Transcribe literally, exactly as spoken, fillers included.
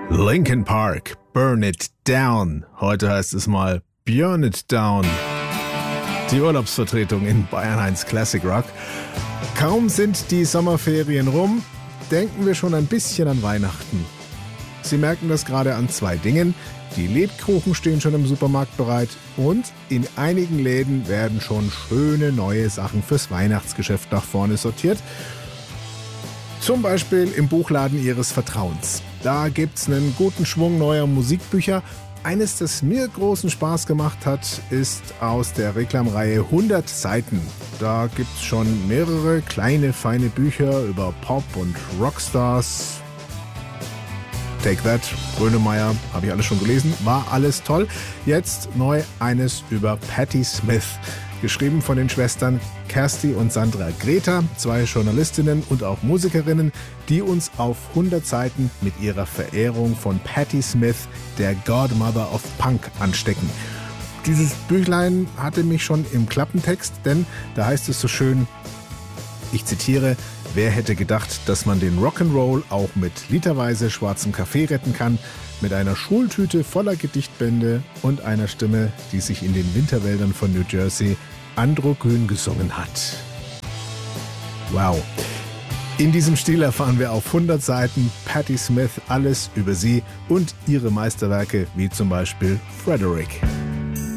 Linkin Park, Burn It Down. Heute heißt es mal Burn It Down. Die Urlaubsvertretung in Bayern eins Classic Rock. Kaum sind die Sommerferien rum, denken wir schon ein bisschen an Weihnachten. Sie merken das gerade an zwei Dingen. Die Lebkuchen stehen schon im Supermarkt bereit und in einigen Läden werden schon schöne neue Sachen fürs Weihnachtsgeschäft nach vorne sortiert. Zum Beispiel im Buchladen Ihres Vertrauens. Da gibt's einen guten Schwung neuer Musikbücher. Eines, das mir großen Spaß gemacht hat, ist aus der Reklamreihe hundert Seiten. Da gibt's schon mehrere kleine, feine Bücher über Pop- und Rockstars. Take That, Grönemeyer, habe ich alles schon gelesen, war alles toll. Jetzt neu eines über Patti Smith, geschrieben von den Schwestern Kersti und Sandra Greta, zwei Journalistinnen und auch Musikerinnen, die uns auf hundert Seiten mit ihrer Verehrung von Patti Smith, der Godmother of Punk, anstecken. Dieses Büchlein hatte mich schon im Klappentext, denn da heißt es so schön, ich zitiere: Wer hätte gedacht, dass man den Rock'n'Roll auch mit literweise schwarzem Kaffee retten kann, mit einer Schultüte voller Gedichtbände und einer Stimme, die sich in den Winterwäldern von New Jersey androgyn gesungen hat. Wow. In diesem Stil erfahren wir auf hundert Seiten Patti Smith alles über sie und ihre Meisterwerke, wie zum Beispiel Frederick.